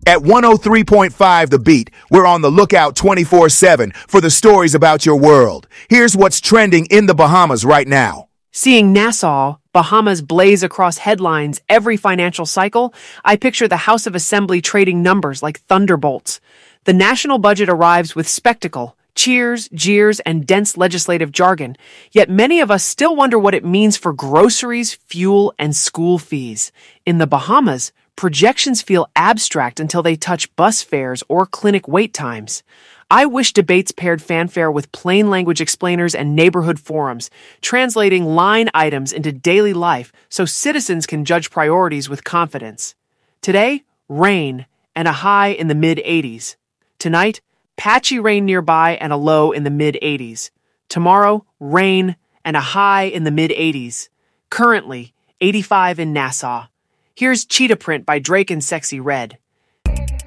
At 103.5 The Beat, we're on the lookout 24/7 for the stories about your world. Here's what's trending in the Bahamas right now. Seeing Nassau, Bahamas blaze across headlines every financial cycle, I picture the House of Assembly trading numbers like thunderbolts. The national budget arrives with spectacle, cheers, jeers, and dense legislative jargon, yet many of us still wonder what it means for groceries, fuel, and school fees. In the Bahamas, projections feel abstract until they touch bus fares or clinic wait times. I wish debates paired fanfare with plain language explainers and neighborhood forums, translating line items into daily life so citizens can judge priorities with confidence. Today, rain and a high in the mid-80s. Tonight, patchy rain nearby and a low in the mid-80s. Tomorrow, rain and a high in the mid-80s. Currently, 85 in Nassau. Here's Cheetah Print by Drake and Sexy Red.